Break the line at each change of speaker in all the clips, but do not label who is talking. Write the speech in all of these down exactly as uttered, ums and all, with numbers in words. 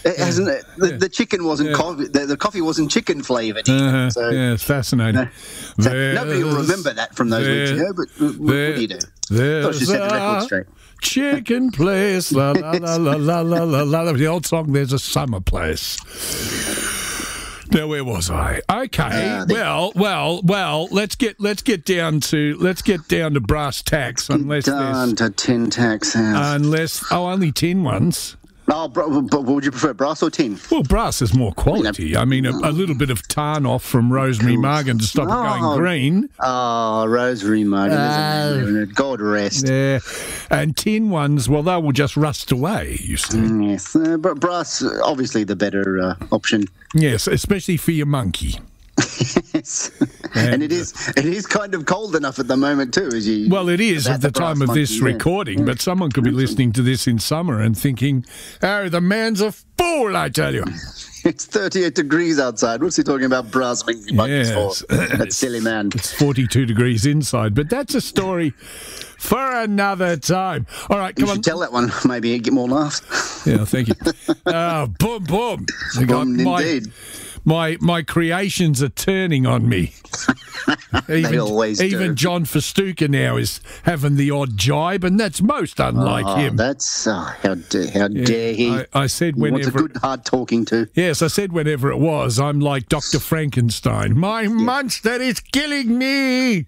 It
yeah.
hasn't it? The,
yeah.
the chicken wasn't
yeah.
coffee. The, the coffee wasn't chicken flavoured.
Uh-huh.
So,
yeah, it's fascinating.
No. So nobody will remember that from those weeks ago. But what, what do you do? Thought you set the record straight.
Chicken place, la la la la la la la la. The old song, "There's a Summer Place." Now, where was I? Okay, uh, well, well, well. Let's get let's get down to let's get down to brass tacks. Unless
down to tin tacks. House.
Unless oh, only tin ones.
Oh, but what would you prefer, brass or tin?
Well, brass is more quality. I mean, a, a little bit of tarn off from Rosemary Margan to stop
oh,
it going green.
Oh, Rosemary Margan, uh, isn't it? God rest.
Yeah, and tin ones, well, they will just rust away, you see.
Mm, yes, uh, but brass, obviously the better uh, option.
Yes, especially for your monkey.
Yes. And, and it is it is kind of cold enough at the moment too, as you.
Well, it is at the, the time of monkey, this yeah. recording, yeah. but someone could be listening to this in summer and thinking, "Oh, the man's a fool, I tell you."
It's thirty-eight degrees outside. What's he talking about brass monkey monkeys yes. for? That silly man.
It's forty-two degrees inside, but that's a story for another time. All right, come
you
on.
should tell that one. Maybe get more laughs.
Yeah, thank you. Oh, boom, boom.
Boom,
my,
indeed.
My my creations are turning on me.
They
even,
always
Even
do.
John Festuca now is having the odd jibe, and that's most unlike
oh,
him.
That's uh, how, dare, how
yeah,
dare he?
I, I said
he
whenever.
Wants a good hard talking to.
Yes, I said whenever it was. I'm like Doctor Frankenstein. My yeah. monster is killing me.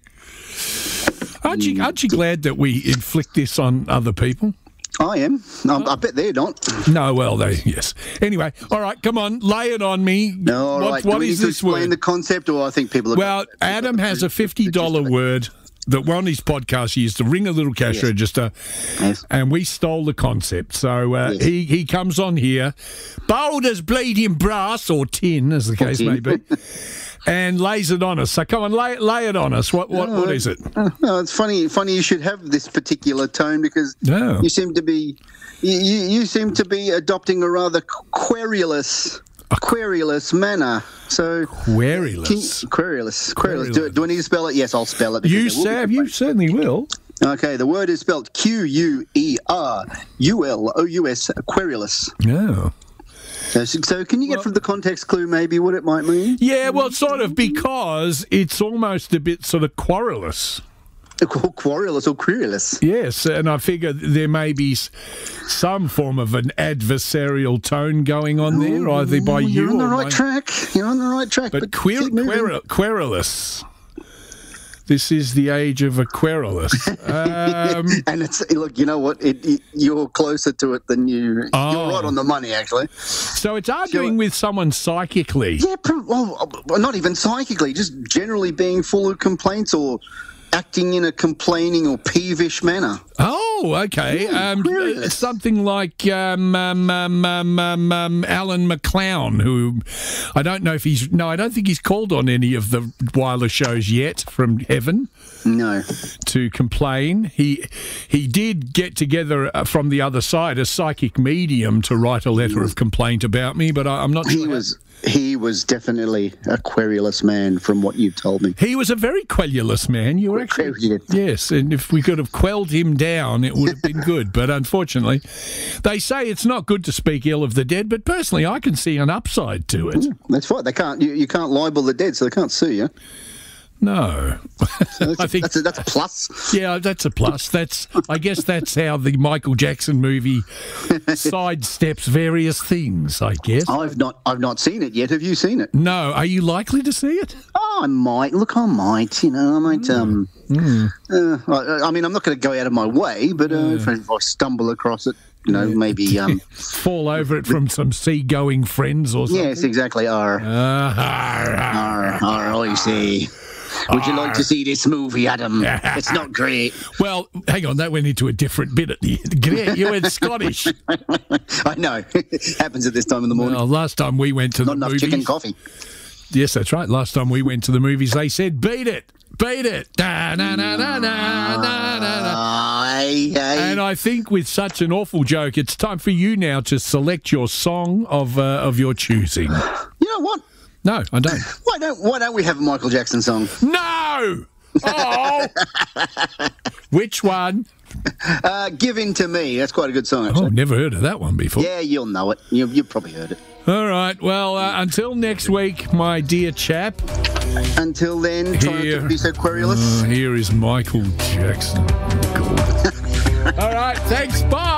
Aren't you? Aren't you glad that we inflict this on other people?
I am. I, I bet they're not.
No, well, they yes. Anyway, all right, come on, lay it on me.
No, all
what,
right.
What
Do we
is
need to
this
explain
word?
the concept, or I think people. Have
well, Adam has a fifty dollar word that on his podcast he used to ring a little cash
yes.
register,
yes.
and we stole the concept. So uh, yes. he he comes on here, bold as bleeding brass or tin, as the case may be. And lays it on us. So come on, lay, lay it on us. What what,
no,
what is it?
No, it's funny. Funny you should have this particular tone because
no.
you seem to be, you, you seem to be adopting a rather querulous, a querulous manner. So
querulous,
can, querulous, querulous. Do, do I need to spell it? Yes, I'll spell it.
You Sam, you certainly will.
Okay, the word is spelled Q U E R U L O U S. Querulous.
No.
So, so can you get well, from the context clue maybe what it might mean?
Yeah, well, sort of, because it's almost a bit sort of querulous.
Querulous or querulous?
Yes, and I figure there may be some form of an adversarial tone going on there,
oh,
either by you or
You're on the right
my...
track. You're on the right track.
But, but quer- quer- querulous. This is the age of a querulous. Um,
and it's look, you know what? It, it, you're closer to it than you. Oh. You're right on the money, actually.
So it's arguing so, with someone psychically.
Yeah, well, not even psychically, just generally being full of complaints or acting in a complaining or peevish manner.
Oh, okay. Yeah, um, something like um, um, um, um, um, um, Alan McLeod, who I don't know if he's... No, I don't think he's called on any of the wireless shows yet from heaven.
No.
To complain. He he did get together from the other side, a psychic medium, to write a letter of complaint about me, but I, I'm not sure.
He was... He was definitely a querulous man from what you've told me.
He was a very querulous man. You were actually... Querulous. Yes, and if we could have quelled him down, it would have been good. But unfortunately, they say it's not good to speak ill of the dead, but personally, I can see an upside to it.
Mm, that's right. They can't. You, you can't libel the dead, so they can't sue you.
No.
So that's,
I
a,
think
that's, a, that's a plus.
Yeah, that's a plus. That's I guess that's how the Michael Jackson movie sidesteps various things, I guess.
I've not I've not seen it yet. Have you seen it?
No. Are you likely to see it?
Oh, I might. Look, I might. You know, I might. Mm. Um,
mm.
uh, I, I mean, I'm not going to go out of my way, but uh, yeah. if, if I stumble across it, you know, yeah. maybe... Um,
fall over it from some seagoing friends or something?
Yes, exactly. Arr.
Uh, arr, arr,
arr, arr, I see. Would you like to see this movie, Adam? It's not great.
Well, hang on, that went into a different bit at the end. Great, you went Scottish.
I know. It happens at this time in the morning.
Well, last time we went to
not
the
enough
movies...
chicken coffee.
Yes, that's right. Last time we went to the movies, they said, beat it, beat it. Da, na, na, na, na, na, na.
Aye, aye.
And I think with such an awful joke, it's time for you now to select your song of uh, of your choosing.
You know what?
No, I don't.
Why don't Why don't we have a Michael Jackson song?
No! Oh! Which one?
uh, Give In To Me. That's quite a good song, actually.
Oh, never heard of that one before.
Yeah, you'll know it. You, you've probably heard it.
All right. Well, uh, until next week, my dear chap.
Until then, try
Here-
not to be so querulous.
Uh, here is Michael Jackson. God. All right. Thanks. Bye.